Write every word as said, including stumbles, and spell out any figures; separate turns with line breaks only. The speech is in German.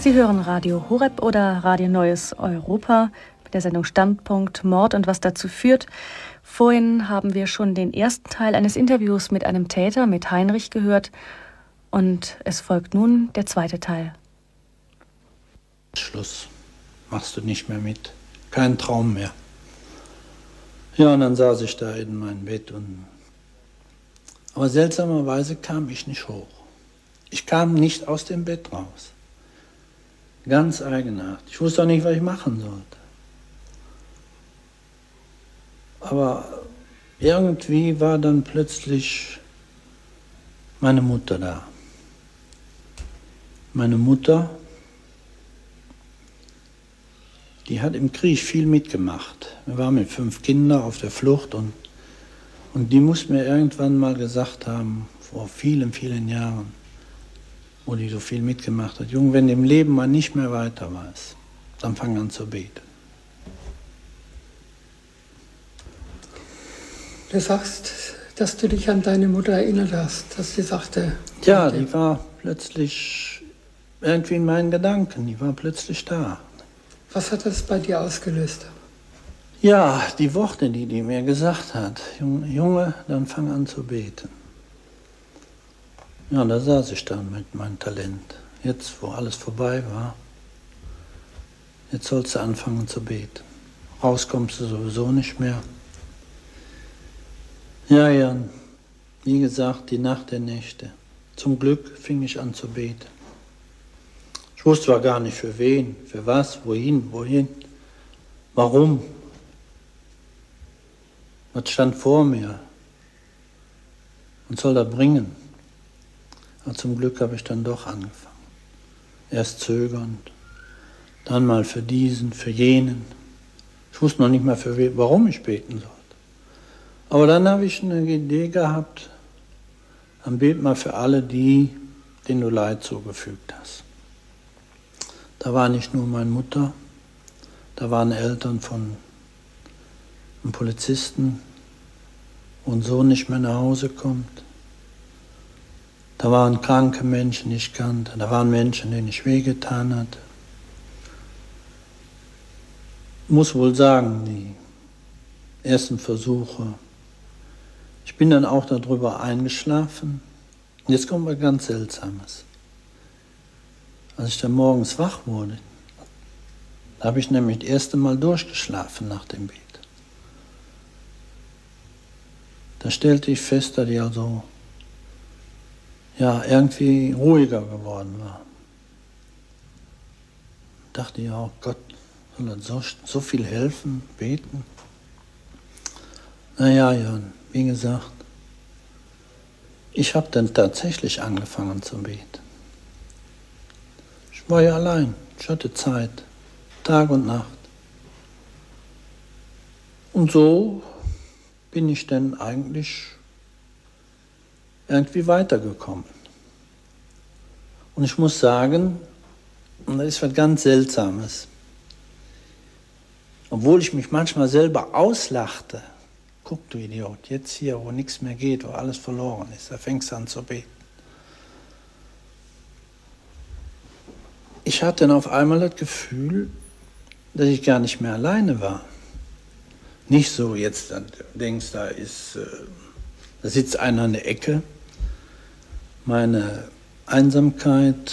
Sie hören Radio Horeb oder Radio Neues Europa mit der Sendung Standpunkt Mord und was dazu führt. Vorhin haben wir schon den ersten Teil eines Interviews mit einem Täter, mit Heinrich, gehört. Und es folgt nun der zweite Teil.
Schluss. Machst du nicht mehr mit. Kein Traum mehr. Ja, und dann saß ich da in meinem Bett. Und aber seltsamerweise kam ich nicht hoch. Ich kam nicht aus dem Bett raus. Ganz eigenartig. Ich wusste auch nicht, was ich machen sollte. Aber irgendwie war dann plötzlich meine Mutter da. Meine Mutter, die hat im Krieg viel mitgemacht. Wir waren mit fünf Kindern auf der Flucht und, und die muss mir irgendwann mal gesagt haben, vor vielen, vielen Jahren, wo die so viel mitgemacht hat, Junge, wenn du im Leben mal nicht mehr weiter weißt, dann fang an zu beten.
Du sagst, dass du dich an deine Mutter erinnert hast, dass sie sagte...
Ja, die war plötzlich irgendwie in meinen Gedanken, die war plötzlich da.
Was hat das bei dir ausgelöst?
Ja, die Worte, die die mir gesagt hat, Junge, Junge, dann fang an zu beten. Ja, da saß ich dann mit meinem Talent. Jetzt, wo alles vorbei war, jetzt sollst du anfangen zu beten. Rauskommst du sowieso nicht mehr. Ja, ja, wie gesagt, die Nacht der Nächte. Zum Glück fing ich an zu beten. Ich wusste zwar gar nicht für wen, für was, wohin, wohin, warum. Was stand vor mir und soll das bringen? Aber zum Glück habe ich dann doch angefangen. Erst zögernd, dann mal für diesen, für jenen. Ich wusste noch nicht mal, für wen, warum ich beten sollte. Aber dann habe ich eine Idee gehabt, dann bet mal für alle die, denen du Leid zugefügt hast. Da war nicht nur meine Mutter, da waren Eltern von einem Polizisten, wo ein Sohn nicht mehr nach Hause kommt. Da waren kranke Menschen, die ich kannte, da waren Menschen, denen ich wehgetan hatte. Ich muss wohl sagen, die ersten Versuche, ich bin dann auch darüber eingeschlafen. Und jetzt kommt was ganz Seltsames. Als ich dann morgens wach wurde, da habe ich nämlich das erste Mal durchgeschlafen nach dem Bett. Da stellte ich fest, dass ich also ja, irgendwie ruhiger geworden war. Dachte ich, oh Gott, soll das so, so viel helfen, beten? Naja, Jan, wie gesagt, ich habe dann tatsächlich angefangen zu beten. Ich war ja allein, ich hatte Zeit, Tag und Nacht. Und so bin ich dann eigentlich irgendwie weitergekommen. Und ich muss sagen, und das ist was ganz Seltsames, obwohl ich mich manchmal selber auslachte, guck du Idiot, jetzt hier, wo nichts mehr geht, wo alles verloren ist, da fängst du an zu beten. Ich hatte dann auf einmal das Gefühl, dass ich gar nicht mehr alleine war. Nicht so jetzt, dann denkst da ist, da sitzt einer in der Ecke. Meine Einsamkeit